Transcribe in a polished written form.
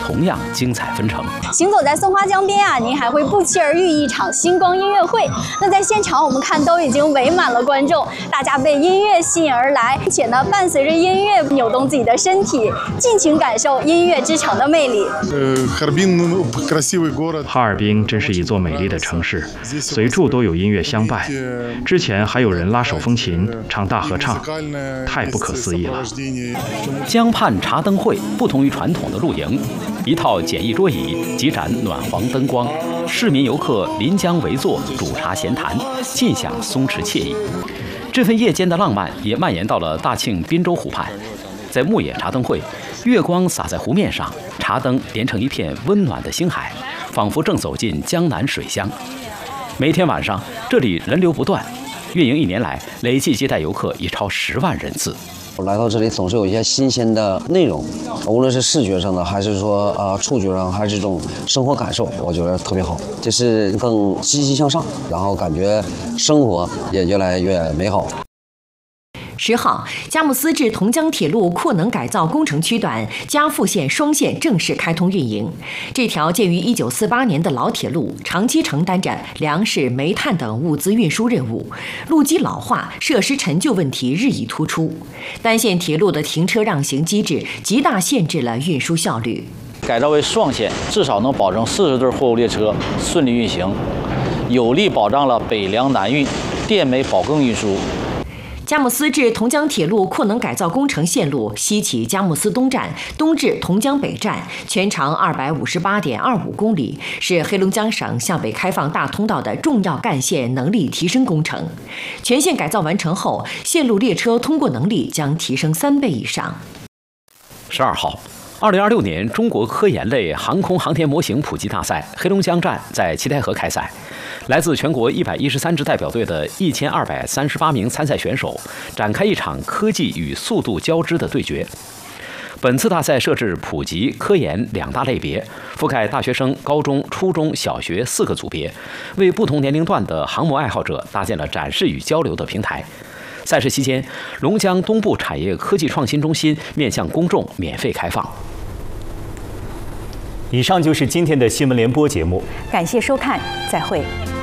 同样精彩纷呈。 行走在松花江边啊，您还会不期而遇一场星光音乐会。那在现场我们看都已经围满了观众，大家被音乐吸引而来，并且呢伴随着音乐扭动自己的身体，尽情感受音乐之城的魅力。 哈尔滨真是一座美丽的城市，随处都有音乐相伴。之前还有人拉手风琴唱大合唱，太不可思议了。 江畔茶灯会不同于传统的露营，一套简易桌椅，几盏暖黄灯光，市民游客临江围坐，煮茶闲谈，尽享松弛惬意。这份夜间的浪漫也蔓延到了大庆滨州湖畔。在牧野茶灯会，月光洒在湖面上，茶灯连成一片温暖的星海，仿佛正走进江南水乡。每天晚上，这里人流不断，运营1年来，累计接待游客已超10万人次。 我来到这里总是有一些新鲜的内容，无论是视觉上的，还是说触觉上，还是这种生活感受，我觉得特别好，就是更积极向上，然后感觉生活也越来越美好。 10号，佳木斯至同江铁路扩能改造工程区段嘉富线双线正式开通运营。这条建于1948年的老铁路，长期承担着粮食、煤炭等物资运输任务，路基老化、设施陈旧问题日益突出。单线铁路的停车让行机制极大限制了运输效率。 改造为双线，至少能保证40对货物列车顺利运行，有力保障了北粮南运、电煤保供运输。 佳木斯至同江铁路扩能改造工程线路西起佳木斯东站，东至同江北站，全长258.25公里，是黑龙江省向北开放大通道的重要干线能力提升工程。全线改造完成后，线路列车通过能力将提升3倍以上。 12号，2026年中国科研类航空航天模型普及大赛黑龙江站在七台河开赛。来自全国113支代表队的1238名参赛选手展开一场科技与速度交织的对决。本次大赛设置普及、科研2大类别，覆盖大学生、高中、初中小学4个组别，为不同年龄段的航模爱好者搭建了展示与交流的平台。赛事期间，龙江东部产业科技创新中心面向公众免费开放。 以上就是今天的新闻联播节目， 感谢收看，再会。